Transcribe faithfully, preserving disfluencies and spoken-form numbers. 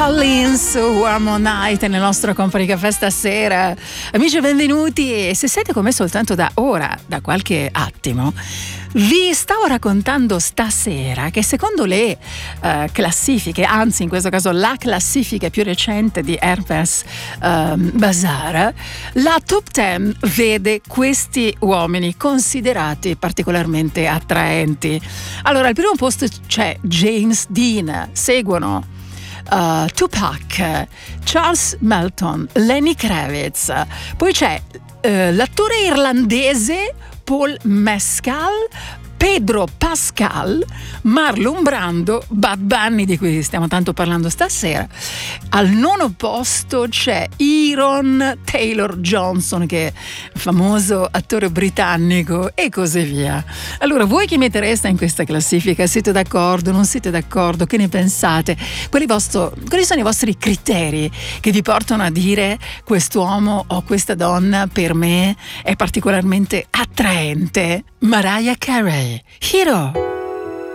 Collins, Warm All Night nel nostro Company Cafè stasera. Amici, benvenuti. E se siete con me soltanto da ora, da qualche attimo, vi stavo raccontando stasera che secondo le uh, classifiche, anzi in questo caso la classifica più recente di Hermes um, Bazaar, la top dieci vede questi uomini considerati particolarmente attraenti. Allora, al primo posto c'è James Dean, seguono Uh, Tupac, Charles Melton, Lenny Kravitz, poi c'è uh, l'attore irlandese Paul Mescal, Pedro Pascal, Marlon Brando, Bad Bunny, di cui stiamo tanto parlando stasera. Al nono posto c'è Aaron Taylor Johnson, che è famoso attore britannico, e così via. Allora, voi chi mettereste in questa classifica? Siete d'accordo? Non siete d'accordo? Che ne pensate? Quali, vostro, quali sono i vostri criteri che vi portano a dire quest'uomo o questa donna per me è particolarmente attraente? Mariah Carey, Hero.